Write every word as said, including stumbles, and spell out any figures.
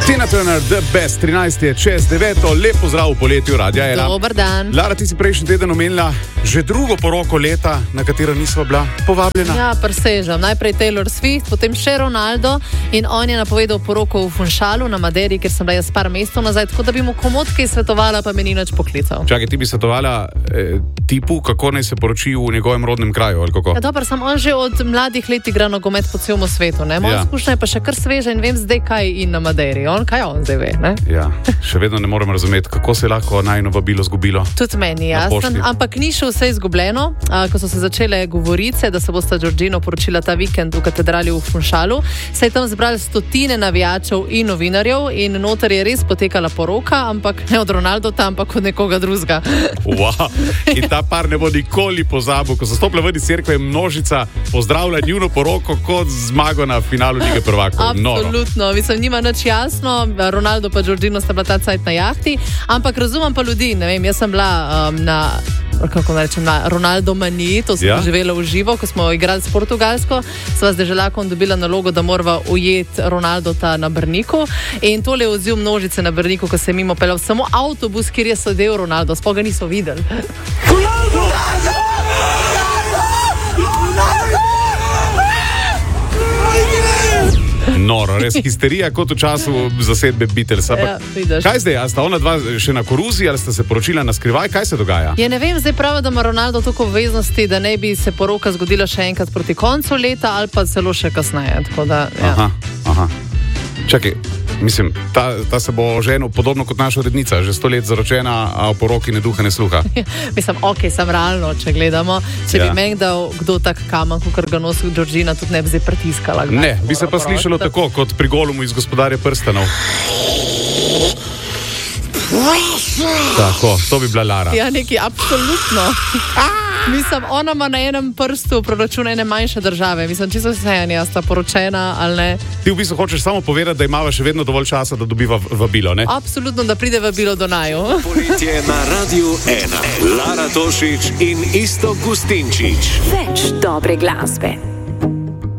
Tina Turner, The Best, trinajst je čez deveto, lep pozdrav v poletju Radia Ela. Dobar dan. Lara, ti si prejšnji teden omenila že drugo poroko leta, na katero nisva bila povabljena. Ja, presežem. Najprej Taylor Swift, potem še Ronaldo in on je napovedal poroko v Funchalu na Maderi, ker sem bila jaz par mesecev nazaj, tako da bi mu komot kaj svetovala, pa me ni nič poklical. Čakaj, ti bi svetovala eh, tipu, kako naj se poroči v njegovem rodnem kraju, ali kako? Ja, dobro, sam on že od mladih let igra nogomet po celem svetu, ne? Moja Ja. izkušnja je pa še kar sveža in vem zdaj, kaj in na Maderi. On, kaj on zdaj ve, ne? Ja, še vedno ne morem razumeti, kako se je lahko najino vabilo zgubilo. Tudi meni je Na jasno, pošti. ampak ni še vse izgubljeno. A, ko so se začele govorice, da se bosta Giorgino poročila ta vikend v katedrali v Funchalu, se je tam zbrali stotine navijačev in novinarjev in noter je res potekala poroka, ampak ne od Ronaldota, ampak od nekoga drugega. Wow. In ta par ne bo nikoli pozabil, ko so stopile ven iz cerkve, množica pozdravlja njuno poroko kot zmago na finalu Lige prvakov. Noro. Absolutno, mislim, nima nič jasno, Ronaldo pa Giorgino sta bila ta cajt na jahti, ampak razumem pa ljudi, ne vem, jaz sem bila um, na, kako naj rečem, na Ronaldo maniji, to sem Ja. doživela v živo, ko smo igrali s Portugalsko, sva z deželakom dobila nalogo, da morava ujeti Ronaldota na Brniku in tole je odziv množice na Brniku, ko se je mimo peljal samo avtobus, kjer je sedel Ronaldo, sploh ga niso videli. Noro, res histerija kot v času zasedbe Beatles. Ja, vidiš. Kaj zdaj, a sta ona dva še na koruzi ali sta se poročila na skrivaj, kaj se dogaja? Ja, ne vem, zdaj pravi, da ima Ronaldo toliko obveznosti, da ne bi se poroka zgodila še enkrat proti koncu leta ali pa celo še kasneje. Tako da, ja. Aha, aha. Čakaj, mislim, ta, ta se bo ženil podobno kot naša urednica, že sto let zaročena, a o poroki ne duha ne sluha. Mislim, ok, sem realno, če gledamo. Če Ja. bi meni dal kdo tak kamen, kot ga nosi Giorgina, tudi ne bi zdaj pritiskala. Ne, bi se pa slišalo tako, kot pri Golumu iz Gospodarja prstanov. Tako, to bi bila Lara. Ja, neki, absolutno. Mislim, ona ima na enem prstu proračuna ene manjše države. Mislim, čisto vseeno, sta poročena ali ne. Ti v bistvu hočeš samo povedati, da imava še vedno dovolj časa, da dobiva vabilo, ne? Absolutno, da pride vabilo do naju. Poletje na Radiu ena. Lara Tošić in Iztok Gustinčič. Več dobre glasbe.